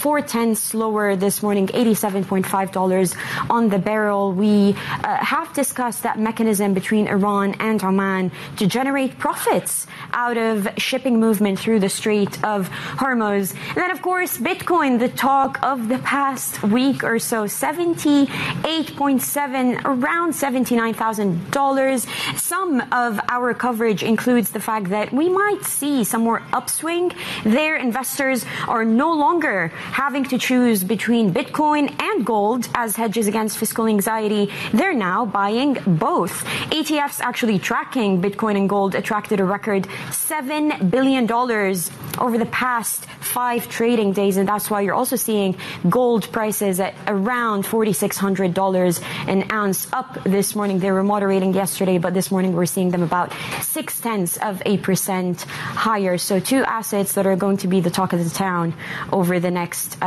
4/10 lower this morning, $87.5 on the barrel. We have discussed that mechanism between Iran and Oman to generate profits out of shipping movement through the Strait of Hormuz. And then, of course, Bitcoin, the talk of the past week or so, 78.7, around $79,000. Some of our coverage includes the fact that we might see some more upswing there. Investors are no longer having to choose between Bitcoin and gold as hedges against fiscal anxiety. They're now buying both. ETFs actually tracking Bitcoin and gold attracted a record $7 billion over the past 5 trading days, and that's why you're also seeing gold prices at around $4,600 an ounce up this morning. They were moderating yesterday, but this morning we're seeing them about 0.6% higher. So 2 assets that are going to be the talk of the town over the next